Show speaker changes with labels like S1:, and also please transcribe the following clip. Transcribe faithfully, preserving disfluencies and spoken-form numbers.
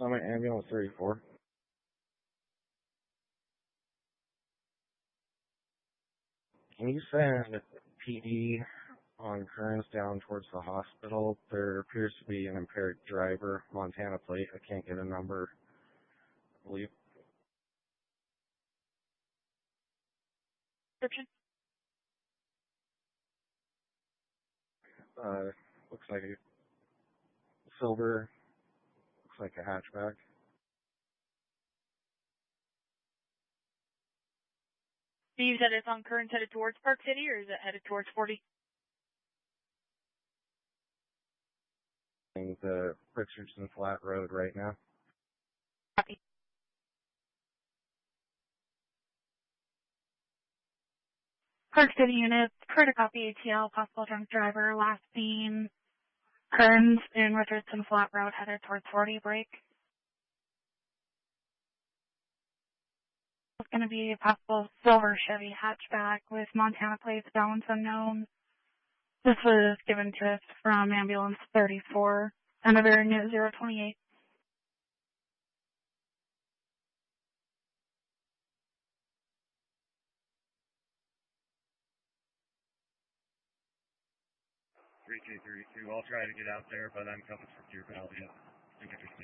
S1: I'm at ambulance thirty-four. Can you send P D on Kearns down towards the hospital? There appears to be an impaired driver, Montana plate. I can't get a number, I believe.
S2: Description?
S1: Uh, looks like a silver, looks like a hatchback.
S2: So you said it's on Kearns headed towards Park City, or is it headed towards forty?
S1: In the Richardson Flat Road right now.
S2: Copy. Park City units, crew to copy A T L, possible drunk driver, last seen, Kearns in Richardson Flat Road headed towards forty, break. It's going to be a possible silver Chevy hatchback with Montana plates, balance unknown. This was given to us from ambulance thirty-four, another unit zero twenty-eight.
S3: three two three two. I'll try to get out there, but I'm coming from your valley. I think I just